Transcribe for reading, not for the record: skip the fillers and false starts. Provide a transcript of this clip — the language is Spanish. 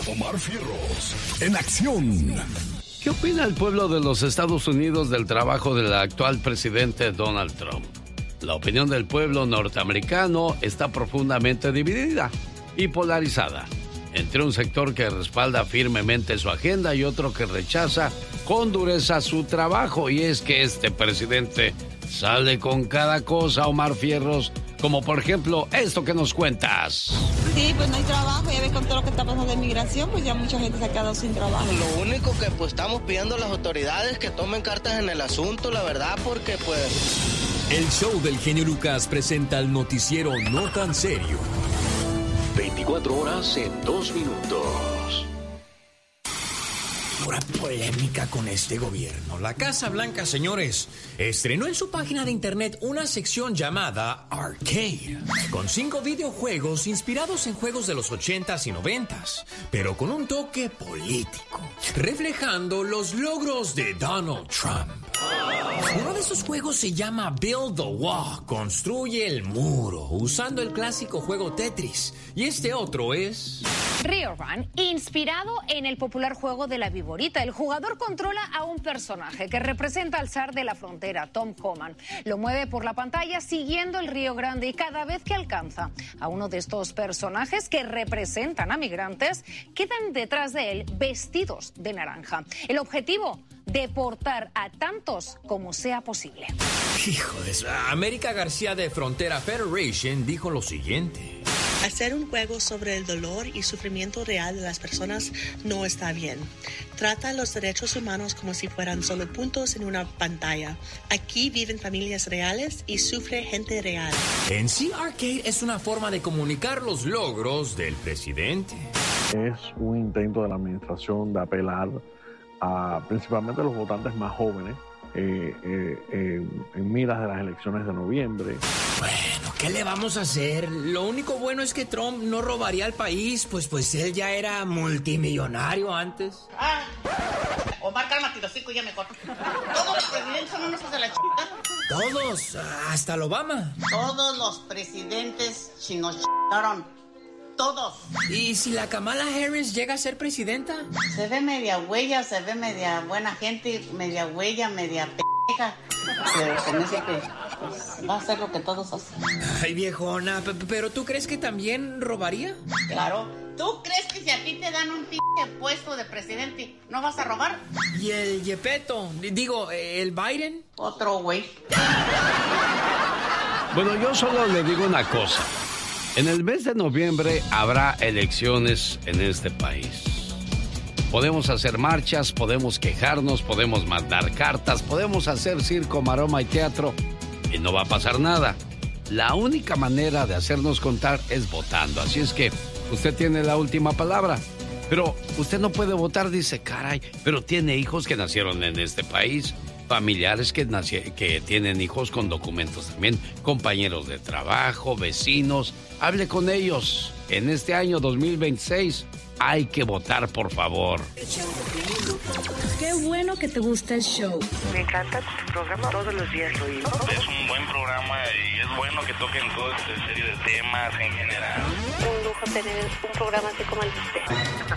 Omar Fierros, en acción. ¿Qué opina el pueblo de los Estados Unidos del trabajo del actual presidente Donald Trump? La opinión del pueblo norteamericano está profundamente dividida y polarizada entre un sector que respalda firmemente su agenda y otro que rechaza con dureza su trabajo. Y es que este presidente sale con cada cosa, Omar Fierros, como por ejemplo esto que nos cuentas. Sí, pues no hay trabajo, ya ves con todo lo que está pasando de migración, pues ya mucha gente se ha quedado sin trabajo. Lo único que pues estamos pidiendo a las autoridades que tomen cartas en el asunto, la verdad, porque pues... El show del genio Lucas presenta el noticiero No Tan Serio. 24 horas en 2 minutos. Pura polémica con este gobierno. La Casa Blanca, señores, estrenó en su página de internet una sección llamada Arcade, con 5 videojuegos inspirados en juegos de los 80s y 90s, pero con un toque político, reflejando los logros de Donald Trump. Uno de esos juegos se llama Build the Wall, construye el muro, usando el clásico juego Tetris. Y este otro es... Rio Run, inspirado en el popular juego de la viborita. El jugador controla a un personaje que representa al zar de la frontera, Tom Homan. Lo mueve por la pantalla siguiendo el Río Grande y cada vez que alcanza a uno de estos personajes que representan a migrantes, quedan detrás de él vestidos de naranja. El objetivo, deportar a tantos como sea posible. Hijo de eso. América García de Frontera Federation dijo lo siguiente. Hacer un juego sobre el dolor y sufrimiento real de las personas no está bien. Trata los derechos humanos como si fueran solo puntos en una pantalla. Aquí viven familias reales y sufre gente real. En sí, Arcade es una forma de comunicar los logros del presidente. Es un intento de la administración de apelar a principalmente a los votantes más jóvenes en miras de las elecciones de noviembre. Bueno, ¿qué le vamos a hacer? Lo único bueno es que Trump no robaría al país, pues él ya era multimillonario antes. Omar, cálmate, los cinco ya mejor. Todos los presidentes son unos hijos de la chica. Todos, hasta el Obama. Todos los presidentes nos chingaron. Todos. ¿Y si la Kamala Harris llega a ser presidenta? Se ve media huella, se ve media buena gente, media huella, media p***. Pero se me dice que pues, va a hacer lo que todos hacen. Ay, viejona, ¿pero tú crees que también robaría? Claro. ¿Tú crees que si a ti te dan un puesto de presidente, no vas a robar? ¿Y el Yepeto? Digo, ¿el Biden? Otro güey. Bueno, yo solo le digo una cosa. En el mes de noviembre habrá elecciones en este país. Podemos hacer marchas, podemos quejarnos, podemos mandar cartas, podemos hacer circo, maroma y teatro y no va a pasar nada. La única manera de hacernos contar es votando. Así es que usted tiene la última palabra. Pero usted no puede votar, dice, caray, pero tiene hijos que nacieron en este país. Familiares que tienen hijos con documentos también, compañeros de trabajo, vecinos. Hable con ellos. En este año 2026 hay que votar, por favor. Qué bueno que te gusta el show. Me encanta tu programa, todos los días lo oigo. Es un buen programa y es bueno que toquen toda esta serie de temas en general. Un lujo tener un programa así como el de usted.